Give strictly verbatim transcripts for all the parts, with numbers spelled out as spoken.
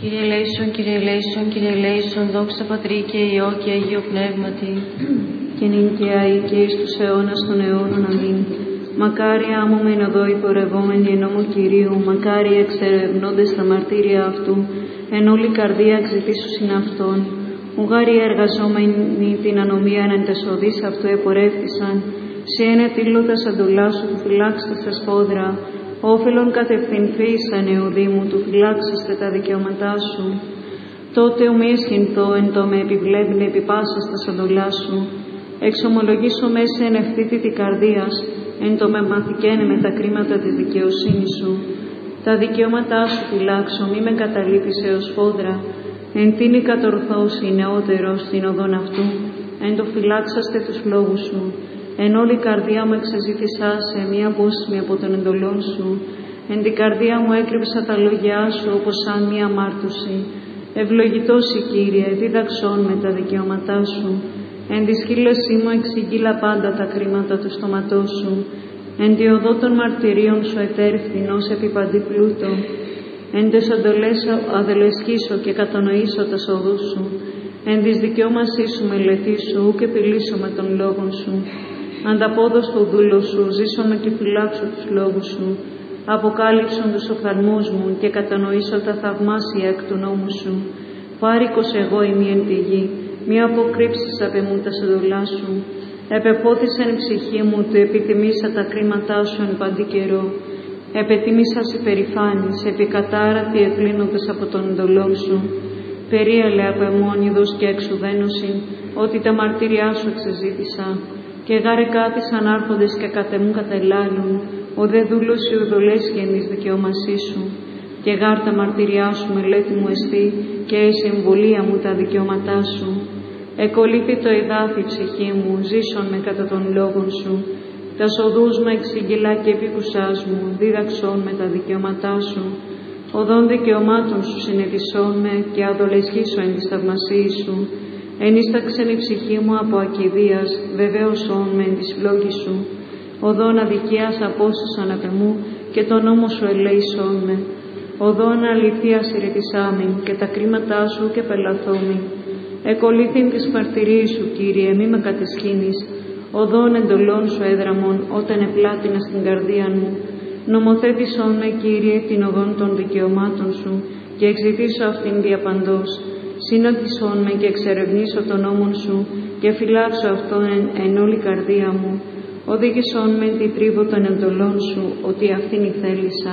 Κύριε ελέησον, Κύριε ελέησον, Κύριε ελέησον, δόξα Πατρί και Υιό και Αγίο Πνεύματι. Και νυν και αεί και εις τους αιώνας των αιώνων. Αμήν. Μακάρι άμωμεν οδό υπορευόμενοι εν νόμο Κυρίου, μακάρι εξερευνώντες τα μαρτύρια αυτού, εν όλη καρδία εξητήσουσιν αυτόν. Ουγάρι εργαζόμενοι την ανομίαν εν τες οδείς αυτού επορεύθησαν, σε ένα τίλωτα σαντουλά σου του φυλάξαστε σφόδρα, όφελον κατευθυνθήσαν εωδή μου του φυλάξαστε τα δικαιώματά σου. Τότε ουμή εσχυνθώ εν το με επιβλέπνε επί πάσα στα σαντουλά σου, εξομολογήσω μέσα εν ευθύτη τη καρδίας, εν το με μαθηκένε με τα κρίματα της δικαιοσύνης σου. Τα δικαιώματά σου φυλάξω, μη με καταλείπεις έως φόδρα, εν τίνη κατορθώσει νεότερος στην οδόν αυτού, εν το φυλάξαστε τους λόγους σου. Εν όλη η καρδία μου εξεζήτησά σε μία απόσημη από τον εντολών σου. Εν την καρδία μου έκρυψα τα λόγια σου όπως σαν μία μάρτουση. Ευλογητός η Κύριε, δίδαξόν με τα δικαιώματά σου. Εν τη σκύλωσή μου εξηγήλα πάντα τα κρίματα του στόματός σου. Εν τη οδό των μαρτυρίων σου ετέρφθηνος επί παντή πλούτο. Εν τες αντολές αδελεσκήσω και κατανοήσω τα οδούς σου. Εν της δικαιώμασή σου μελετήσω, ου και πηλήσω με των λόγων σου. Ανταπόδος το δούλο σου, ζήσομαι και φυλάξω τους λόγους σου. Αποκάλυψον τους οφθαλμούς μου και κατανοήσω τα θαυμάσια εκ του νόμου σου. Πάρικος εγώ ημί εν τη γη, μη αποκρύψεις απ' εμού τα σεντολά σου. Επεπόθησεν η ψυχή μου, του επιτιμήσα τα κρίματά σου εν παντή καιρό. Επετίμησα σε περηφάνης, επικατάρατη εκλίνοντες από τον εντολό σου. Περίελε από εμόνιδος και εξουδένωση, ότι τα μαρτύριά σου εξεζήτησα. Και γάρε κάθισαν άρχοντες και κατεμούν κατελάλουν, ο δε δούλος οι ουδολές γεννής δικαιώμασή σου. Και γάρ τα μαρτυριά σου μελέτη μου εστί, και η συμβολία μου τα δικαιώματά σου. Εκολύπη το εδάφη ψυχή μου, ζήσον με κατά των λόγων σου. Τα οδούς μου εξήγηλα και επίκουσάς μου, δίδαξον με τα δικαιώματά σου. Οδών δικαιωμάτων σου συνεδισόν με και αδολεσχήσω εν της θαυμασίης σου. Ενίσταξεν η ψυχή μου από ακηδίας, βεβαίωσον με εν της φλόγης σου. Οδόν αδικίας απόσωσαν απ' εμού και τον νόμο σου ελέησόν με. Οδόν αληθείας ηρετισάμην και τα κρίματά σου και πελαθόμην. Εκολύθην της μαρτυρίας σου, Κύριε, μη με κατεσχύνεις. Οδόν εντολών σου έδραμον, όταν επλάτηνα στην καρδία μου. Νομοθέτησόν με, Κύριε, την οδόν των δικαιωμάτων σου και εξητήσω αυτήν διαπαντός. Συνότησόν με και εξερευνήσω τον νόμον σου και φυλάξω αυτόν εν, εν όλη καρδία μου. Οδήγησόν με την τρίβο των εντολών σου, ότι αυτήν η θέλησα.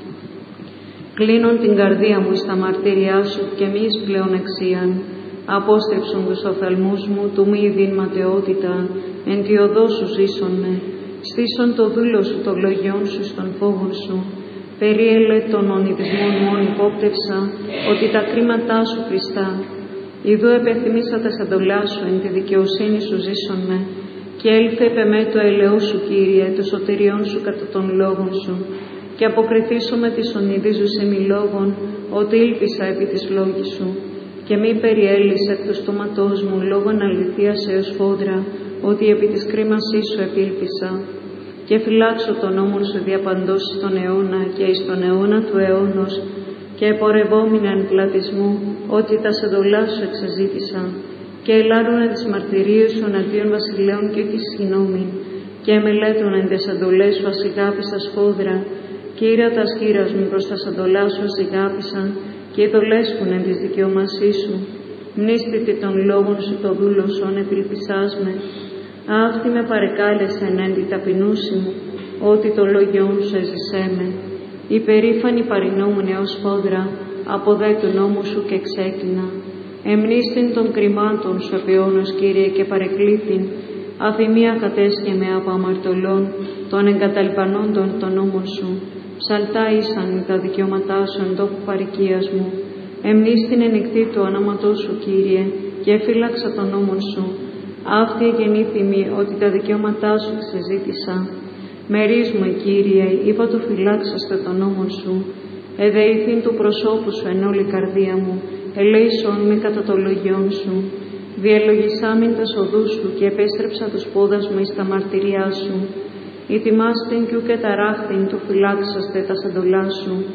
Κλείνον την καρδία μου στα μαρτύριά σου και μη εις πλέον αξίαν. Απόστρεψον τους οφθαλμούς μου του μη ειδήν ματαιότητα, εν τη οδό σου ζήσον με. Στήσον το δούλο σου των λογιών σου στον φόβο σου. Περίελε των ονειδισμών μου υπόπτευσα, ότι τα κρίματά σου Χριστά. Ιδού επεθυμίσα τα σαντολά σου, εν τη δικαιοσύνη σου ζήσον με. Και έλθε επ' εμέ το ελαιό σου, Κύριε, το σωτηριών σου κατά των λόγων σου. Και αποκριθήσω με τις ονειδίζους εμι λόγων, ότι ήλπισα επί της λόγης σου. Και μη περιέλυσε εκ του στόματός μου λόγων αληθείας έως φόδρα, ότι επί της κρίμασής σου επήλπισα. Και φυλάξω τον νόμον σου διαπαντός στον αιώνα και εις τον αιώνα του αιώνος, και επορευόμην εν πλατισμού, ότι τα σεντολά σου εξεζήτησα. Και ελάρουνε τις μαρτυρίες σου εναντίον βασιλέων και τη συγγνώμη, και μελέτουν εν τες εντολές σου ασυγάπησα σφόδρα, και ήρα τα σχήρας μου προς τα σεντολά σου ασυγάπησαν, και ειδολέσκουν εν της δικαιωμασής σου. Μνήστητη των λόγων σου το δούλωσον, επιλπισάς με. Αυτή με παρεκάλεσεν εν τη ταπεινούση μου, ότι το λόγιόν σου έζησέ με. Υπερήφανη παρεινόμουν έως φόδρα, από δε του νόμου σου και ξέκλεινα. Εμνήστην των κρυμάτων σου απειώνος, Κύριε, και παρεκλήθην. Αθυμία κατέσχε από αμαρτωλών, των εγκαταλπανόντων των νόμων σου. Ψαλτά ήσαν τα δικαιώματά σου εν τόπου παροικίας μου. Εμνήστην ενικτή του ονόματός σου, Κύριε, και φύλαξα τον νόμον σου. Αυτή εγεννήθημη ότι τα δικαιώματά σου ξεζήτησα. Μερίς μου, Κύριε, είπα του φυλάξαστε τον νόμον σου. Εδεήθην του προσώπου σου εν όλη καρδία μου, ελέησον με κατά το λογιόν σου. Διελογισάμην τα οδούς σου και επέστρεψα τους πόδας μου εις τα μαρτυριά σου. Ητιμάστην κι ουκ εταράχθην του φυλάξαστε τα σεντολά σου.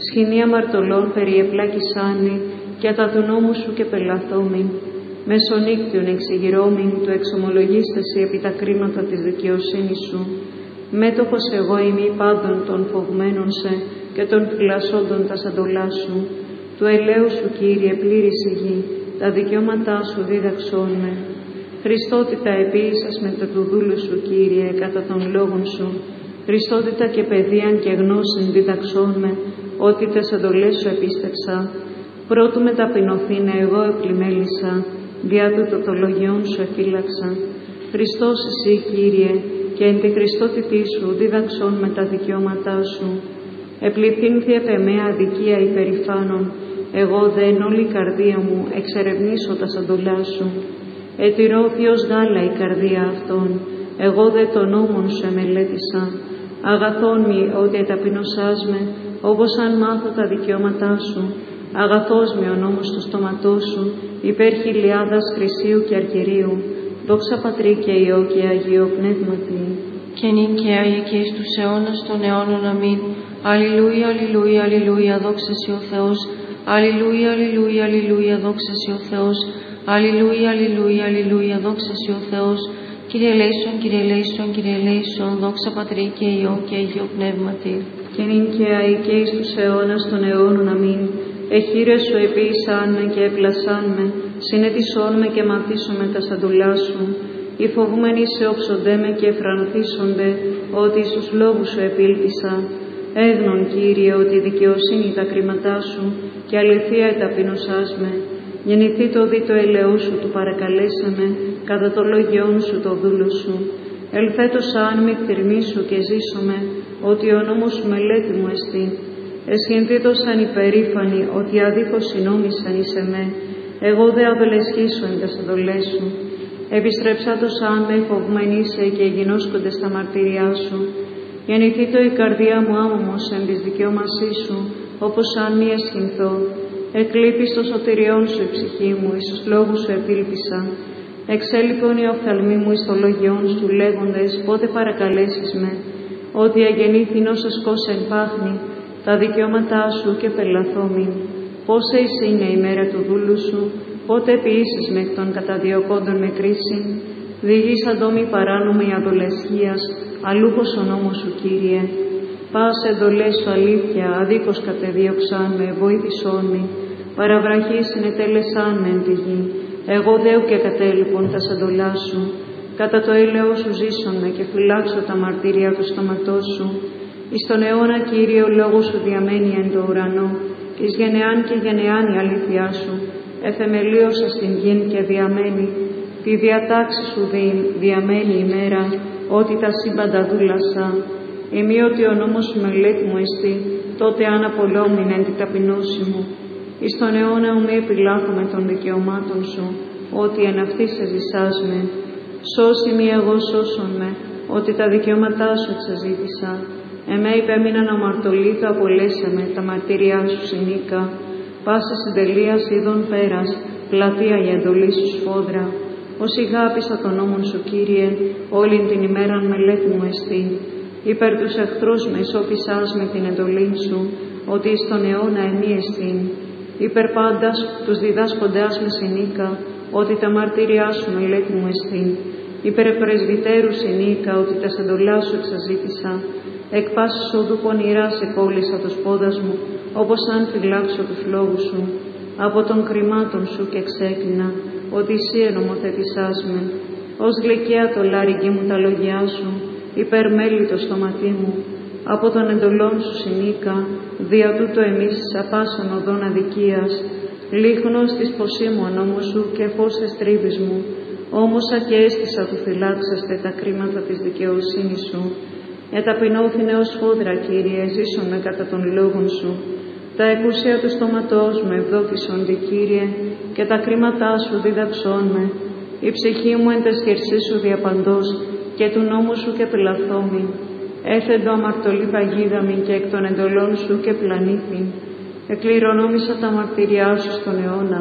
Σχοινή αμαρτωλών περιεπλάκησάνη, και τα του νόμου σου και πελαθόμην. Μεσονύκτιον εξηγηρώμην, του εξομολογίσταση επί τα κρίματα της δικαιοσύνης σου. Μέτοχος εγώ ημί πάντων των φοβμένων σε και των φυλασσόντων τα σαντολά σου. Του ελαίου σου, Κύριε, πλήρης η γη, τα δικαιώματά σου δίδαξόν με. Χριστότητα επίησας με το του δούλου σου, Κύριε, κατά των λόγων σου. Χριστότητα και παιδείαν και γνώσιν δίδαξόν με, ότι τες εντολές σου επίστεψα. Πρώτου με ταπεινωθήνε εγώ επλημέλησα, διά τούτο το λογιόν σου εφύλαξα. Χριστός εσύ, Κύριε, και εν τη Χριστότητή σου δίδαξόν με τα δικαιώματά σου. Επληθύνθη επ' εμέ αδικία υπερηφάνων, εγώ δε εν όλη η καρδία μου εξερευνήσω τα σαντολά σου. Ετηρώ ποιος γάλα η καρδία αυτών, εγώ δε τον νόμον σου εμελέτησα. Αγαθόν μη ότι εταπεινωσάς με, όπως αν μάθω τα δικαιώματά σου. Αγαθός μη ο νόμος του στόματός σου, υπέρ χιλιάδας χρυσίου και αρχαιρίου. Δόξα Πατρί και Υιό και Αγίο Πνεύματι. Και νυν και αεί και εις τους αιώνας των αιώνων. Αμήν. Αλληλούια, αλληλούια, αλληλούια, δόξα σοι ο Θεός. Αλληλούια, αλληλούια, αλληλούια, δόξα σοι ο Θεός. Αλληλούια, αλληλούια, αλληλούια, δόξα σοι ο Θεός. Κύριε ελέησον, Κύριε ελέησον, Κύριε ελέησον, δόξα Πατρί και Υιό και Αγίο Πνεύματι. Και νυν και αεί και εις τους αιώνας των αιώνων. Αμήν. Εχείρες σου επίησάν με και έπλασάν με, συνέτησόν με και μαθήσον με τα σαντουλά σου. Οι φοβούμενοι σε όψονται με και εφρανθίσονται, ότι στους λόγους σου επήλπισα. Έγνον, Κύριε, ότι δικαιοσύνη τα κρίματά σου και αληθεία εταπεινωσάς με. Γεννηθεί το δι το ελαιό σου, του παρακαλέσαμε, κατά το λόγιόν σου το δούλο σου. Ελθέτος αν με εκτιρμήσου και ζήσομαι, ότι ο νόμος σου μελέτη μου εστί. Εσχυνθήτως αν υπερήφανοι, ότι αδίχως συνόμισαν εις εμέ. Εγώ δε αδολεσχήσω εν τας εντολές σου. Επιστρέψατος αν με φοβμένησε και γινώσκονται στα μαρτυριά σου. Γεννηθεί το η καρδιά μου άμωμος εν της δικαιώμασής σου, όπως αν μη εσχυνθώ. Εκλείπεις το σωτηριόν σου η ψυχή μου, εις τους λόγους σου επήλπισα. Εξέλιπον οι οφθαλμοί μου εις το λόγιόν σου, λέγοντες πότε παρακαλέσεις με. Ότι αγεννήθην ως ασκός εν πάχνη, τα δικαιώματά σου και πελαθόμην. Πόσε εις είναι η μέρα του δούλου σου, πότε ποιήσεις με εκ των καταδιωκόντων με κρίση. Διηγήσαντο μη παράνομη αδολεσχίας, αλούχος ο νόμος σου, Κύριε. Πας εντολές σου αλήθεια, αδίκως κατεδίωξαν με, βοήθησόν μη. Παραβραχής συνετέλεσάν με εν τη γη. Εγώ δέου και κατέλειπον τα σαντολά σου. Κατά το έλεο σου ζήσον με και φυλάξω τα μαρτύρια του στόματός σου. Εις τον αιώνα, Κύριε, ο λόγος σου διαμένει εν το ουρανό, εις γενεάν και γενεάν η αλήθειά σου. Εφεμελίωσα στην γην και διαμένει, τη διατάξη σου δι, διαμένει ημέρα, ότι τα σύμπαντα δούλασα. Ημί ότι ο νόμος σου μελέτη μου εστί, τότε αν απολόμην εν τη ταπεινώση μου. Εις τον αιώνα ουμή επιλάθομαι των δικαιωμάτων σου, ότι εν αυτή σε ζησάς με. Σώσει μη εγώ σώσον με, ότι τα δικαιώματά σου εξαζήτησα. Εμέ υπέμειναν αμαρτωλοί, το απολέσαμε, τα μαρτύριά σου συνήκα. Πάσα συντελείας είδων πέρας, πλατεία η εντολή σου σφόδρα. Ως ηγάπησα τον νόμον σου, Κύριε, όλην την ημέραν μελέτη μου εστί. Υπέρ τους εχθρούς με ισόπισάς με την εντολή σου, ότι εις τον αιώνα εμεί εστίν. Υπέρ πάντας τους διδάσκοντάς με συνήκα, ότι τα μαρτύριά σου μελέτη μου εστίν. Υπέρ πρεσβυτέρου συνήκα, ότι τα σαντολά σου εξαζήτησα. Εκ πάσης οδού πονηράς εκόλλησα τους πόδας μου, όπως αν φυλάξω τους λόγους σου. Από των κρυμάτων σου και ξέκλεινα, ότι εσύ ενομοθετησάς με. Ως γλυκαία το λάρυγγι μου τα λόγια σου, υπέρ μέλη το στόματί μου. Από των εντολών σου συνήκα, δια τούτο εμείς απάσων οδών αδικίας. Λίχνος της ποσή μου ο νόμος σου και φως της τρίβης μου. Όμως και αίσθησα του φυλάξαστε τα κρίματα της δικαιοσύνης σου. Εταπεινώθηνε ως φόδρα, Κύριε, ζήσον με κατά των λόγων σου. Τα εκούσια του στόματός μου ευδόκησονται, Κύριε, και τα κρίματά σου δίδαξόν με. Η ψυχή μου εν τες χερσί σου διαπαντός, και του νόμου σου και πελαθόμην. Έθεντο αμαρτωλή παγίδαμη και εκ των εντολών σου και πλανήθην. Εκληρονόμησα τα μαρτυριά σου στον αιώνα,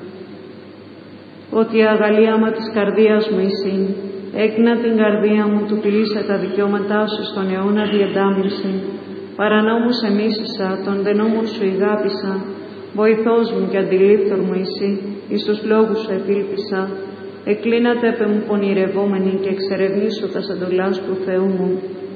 ότι η αγαλίαμα της καρδίας μου εισήν. Έκνα την καρδία μου, του κλείσα τα δικαιώματά σου στον αιώνα διεντάμιση. Παρανόμους εμίσησα, τον δε νόμον σου ηγάπησα. Βοηθός μου και αντιλήφθορ μου εσύ, εις τους λόγους σου επήλπισα. Εκκλίνατε επ' μου πονηρευόμενοι και εξερευνήσω τα σαντολάς του Θεού μου.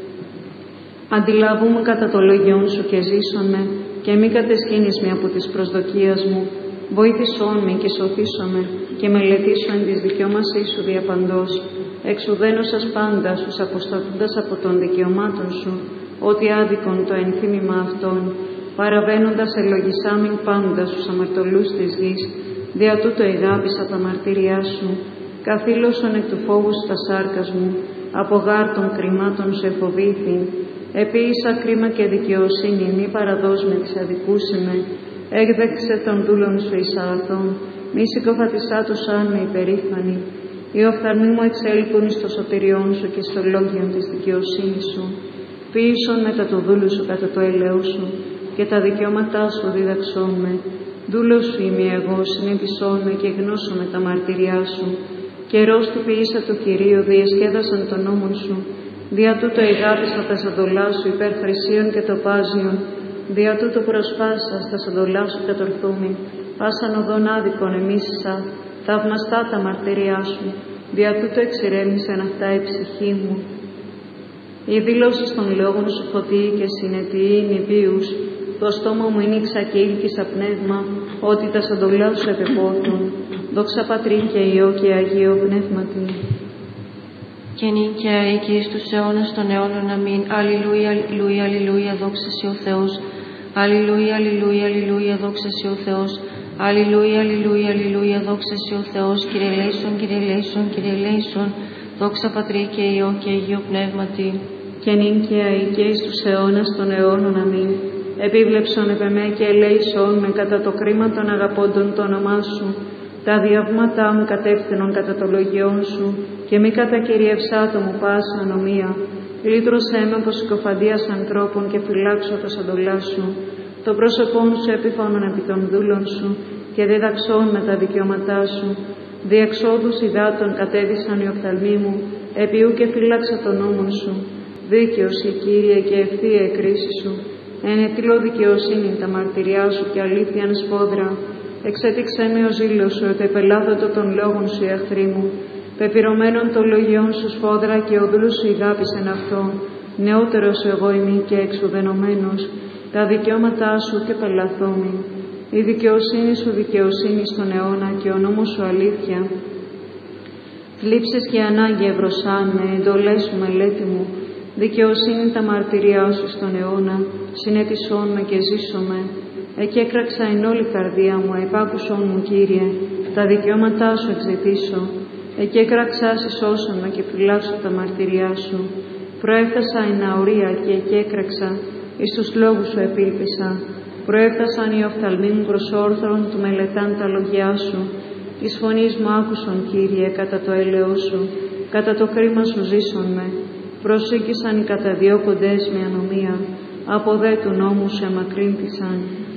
Αντιλαβούμε κατά το λόγιόν σου και ζήσομαι, και μη κατεσχύνεις με από τις προσδοκίας μου. Βοήθησόν με και σωθήσομαι, και μελετήσω εν της δικαιώμασής σου διαπαντός. Εξουδένωσας πάντα στους αποσταθούντας από των δικαιωμάτων σου, ότι άδικον το ενθύμημα αυτών, παραβαίνοντας ελογισάμιν πάντα στους αμαρτωλούς της γης, δια τούτο εγάπησα τα μαρτύριά σου, καθήλωσον εκ του φόβου στα σάρκας μου, από γάρ των κρυμάτων σε φοβήθην. Επίησα κρίμα και δικαιοσύνη, μη παραδώσ' με της αδικούσιμε, έκδεξε των δούλων σου εις αγαθόν, μη συκοφατισά τους αν με υπερήφανη. Οι οφθαλμοί μου εξέλκουν εις το σωτηριόν σου και στο λόγιον της δικαιοσύνης σου. Ποιήσον μετά το δούλου σου κατά το έλεος σου, και τα δικαιώματά σου δίδαξόν με. Δούλος σου είμαι εγώ, συνέπισόν με και γνώσω με τα μαρτυριά σου. Καιρός του ποιήσα το Κυρίο, διεσκέδασαν τον νόμον σου. Δια τούτο εγάπησα τα σαντολά σου υπέρ χρυσίων και τοπάζιων. Δια τούτο προσπάσα στα σαντολά σου κατορθούμην. Πάσαν οδόν άδικον εμίσησα, θαυμαστά τα μαρτυριά σου. Δια τούτο εξηρέμησαν αυτά η ψυχή μου. Οι δηλώσεις των λόγων σου φωτίοι και συνετοιοί νηπίους. Το στόμα μου ήνιξα και ήλκυσα πνεύμα, ότι τα σαντολά σου επεπόθουν. Δόξα Πατρί και Υιό και Αγίο Πνεύματι. Και νίκαια και εις τους αιώνας των αιώνων. Αμήν. Αλληλούια, αλληλούια, αλληλούια, δόξα σοι ο Θεός. Αλληλούια, αλληλούια, αλληλούια, δόξα σοι ο Θεός. Αλληλούια, αλληλούια, αλληλούια, δόξα σοι ο Θεός. Κύριε ελέησον, Κύριε ελέησον, Κύριε ελέησον. Δόξα Πατρί και Υιό και Αγίο Πνεύματι. Και νίκαια και εις τους αιώνας των αιώνων. Αμήν. Επίβλεψον επ' εμέ και ελέησον με κατά το κρίμα των αγαπώντων το όνομά σου. Τα διαβήματά μου κατεύθυνον κατά το λογιόν σου, και μη κατακυριευσά το μου πάσα ανομία. Λύτρωσέ με από συκοφαντίας ανθρώπων και φυλάξω τα σαντολά σου. Το πρόσωπόν σου επιφώνων επί των δούλων σου, και δίδαξόν με τα δικαιώματά σου. Διεξόδους υδάτων κατέδυσαν οι οφθαλμοί μου, επιού και φύλαξα τον νόμον σου. Δίκαιος η Κύριε και ευθεία η κρίση σου. Ενετήλω δικαιοσύνη τα μαρτυριά σου και αλήθειαν σπόδρα. Εξέτηξέ με ο ζήλος σου, ότι επελάθωτο των λόγων σου οι εχθροί μου. Πεπυρωμένων των λογιών σου σφόδρα και ο δούλος σου ηγάπησεν αυτό. Νεότερος εγώ ημί και εξουδενωμένος. Τα δικαιώματά σου και πελαθόμη. Η δικαιοσύνη σου δικαιοσύνη στον αιώνα και ο νόμος σου αλήθεια. Θλίψεις και ανάγκη ευρωσάν με, εντολές σου μελέτη μου. Δικαιοσύνη τα μαρτυριά σου στον αιώνα, συνέτησόν με και ζήσομαι. Εκέκραξα εν όλη καρδία μου, επάκουσόν μου Κύριε, τα δικαιώματά σου εξαιτήσω. Εκέκραξα συσώσον με και φυλάξω τα μαρτυριά σου. Προέφτασα εν αορία και εκέκραξα, εις τους λόγους σου επήλπισα. Προέφτασαν οι οφθαλμοί μου προς όρθρον του μελετάν τα λόγια σου. Εις φωνής μου άκουσον Κύριε κατά το έλεος σου, κατά το κρίμα σου ζήσον με. Προσήκησαν οι καταδιώκοντες με ανομία, από δε του νόμου σε μακρύνθησαν.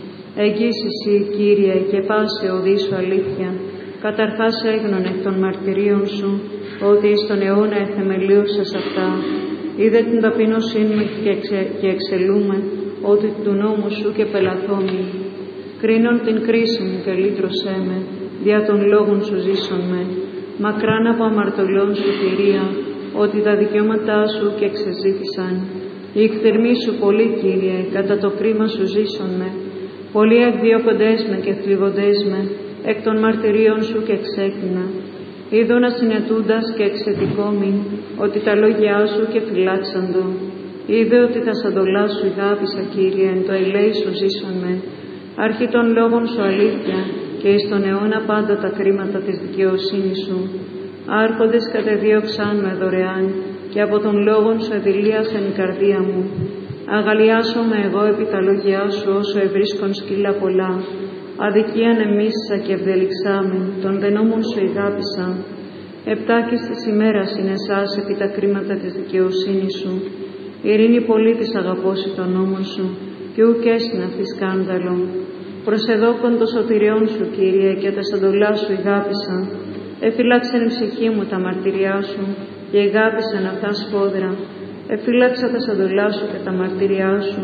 Εγγύς εσύ, Κύριε, και πάσε οδή σου αλήθεια, καταρχάς έγνων εκ των μαρτυρίων σου, ότι εις τον αιώνα εθεμελίωσες αυτά. Είδε την ταπείνωσή μου και, εξε, και εξελούμε, ότι του νόμου σου και πελαθόμη. Κρίνον την κρίση μου και λύτρωσέ με, δια των λόγων σου ζήσον με. Μακράν από αμαρτωλών σου θηρία, ότι τα δικαιώματά σου και εξεζήτησαν. Οι εκθερμοί σου πολύ, Κύριε, κατά το κρίμα σου ζήσον με. Πολλοί εκδιώκοντές με και θλιβοντές με, εκ των μαρτυρίων σου και εξέκρινα. Είδωνα συνετούντας και εξαιτικόμην, ότι τα λόγια σου και φυλάξαντο. Είδε ότι τα σαντολά σου ηγάπησα, Κύριε, εν το ελέη σου ζήσον με. Αρχή των λόγων σου αλήθεια, και εις τον αιώνα πάντα τα κρίματα της δικαιοσύνης σου. Άρχοντες κατεδίωξαν με δωρεάν, και από των λόγων σου εδηλίασαν η καρδία μου. Αγαλιάσομαι εγώ επί τα λόγια σου όσο ευρίσκον σκύλα πολλά. Αδικίαν εμίσησα και ευδελιξάμεν, των δενόμων σου ηγάπησα. Επτάκης της ημέρας είναι εσάς επί τα κρίματα της δικαιοσύνης σου. Ειρήνη πολύ της αγαπώσει των νόμων σου, και ουκ έσυνα αυτή σκάνδαλο. Προσεδόκον το σωτηριόν σου, Κύριε, και τα σαντολά σου ηγάπησα. Εφύλαξεν η ψυχή μου τα μαρτυριά σου, και ηγάπησαν αυτά σφόδρα. Εφύλαξα τα σαντολά σου και τα μαρτυριά σου,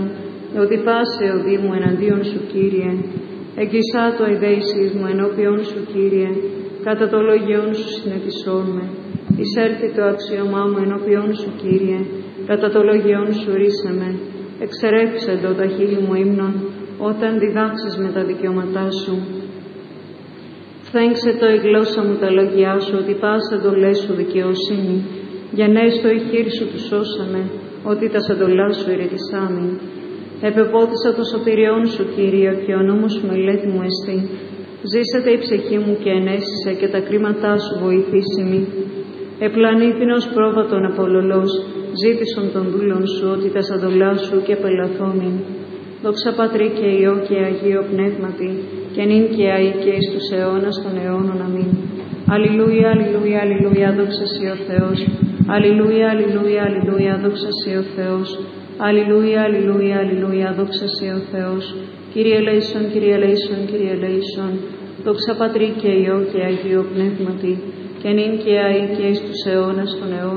ότι πάσε οδή μου εναντίον σου, Κύριε. Εκκλεισά το αηδέησις μου ενώπιον σου, Κύριε, κατά το λόγιον σου συνετισών με. Εισέρθη το αξίωμά μου ενώπιον σου, Κύριε, κατά το λόγιον σου ρίσε με. Εξερέφησε το τα χείλη μου ύμνων, όταν διδάξεις με τα δικαιώματά σου. Φθέγξε το η γλώσσα μου τα λόγια σου, ότι πάσα εντολές σου δικαιοσύνη. Γενναίες το η χείρι σου του σώσαμε, ότι τα σαντολά σου ηρετισάμι. Επεπότισα το σωτηριόν σου, Κύριε, και ο νόμος σου μελέτη μου εστί. Ζήσεται η ψυχή μου και ενέσισε, και τα κρίματά σου βοηθήσιμη. Επλανήθηνος πρόβατον απολολός, ζήτησον των δούλων σου, ότι τα σαντολά σου και πελαθώνει. Δόξα Πατρί και Υιό και Αγίο Πνεύματι, και νυν και αεί και εις τους αιώνας των αιώνων. Αμήν. Αλληλούια, αλληλούια, αλληλούια, δόξα σοι ο Θεός. Αλληλούια, αλληλούια, αλληλούια, δόξα σοι ο Θεός. Αλληλούια, αλληλούια, αλληλούια, δόξα σοι ο Θεός. Κύριε ελέησον, Κύριε ελέησον, Κύριε ελέησον. Δόξα Πατρί και Υιό και Αγίο Πνεύματι, και νυν και αεί και εις τους αιώνας των αιώνων.